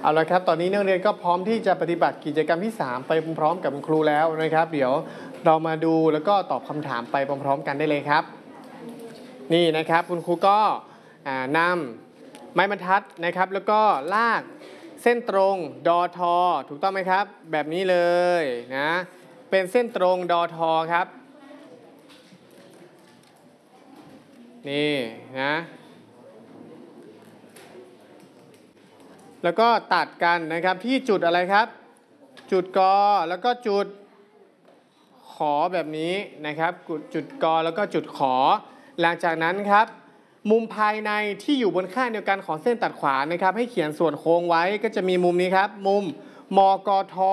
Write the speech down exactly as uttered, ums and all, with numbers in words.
เอาละครับตอนนี้นักเรียนก็พร้อมที่จะปฏิบัติกิจกรรมที่สามไปพร้อมๆกับคุณครูแล้วนะครับเดี๋ยวเรามาดูแล้วก็ตอบคำถามไปพร้อมๆกันได้เลยครับนี่นะครับคุณครูก็นำไม้บรรทัดนะครับแล้วก็ลากเส้นตรงดอทอถูกต้องไหมครับแบบนี้เลยนะเป็นเส้นตรงดอทอครับนี่นะแล้วก็ตัดกันนะครับที่จุดอะไรครับจุดกอแล้วก็จุดขอแบบนี้นะครับจุดกอแล้วก็จุดขอหลังจากนั้นครับมุมภายในที่อยู่บนข้างเดียวกันของเส้นตัดขวานะครับให้เขียนส่วนโค้งไว้ก็จะมีมุมนี้ครับมุมมกท